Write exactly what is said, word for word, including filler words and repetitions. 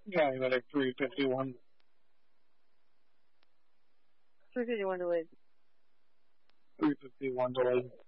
Yeah, you got like three fifty-one. three fifty-one delayed. three fifty-one delayed.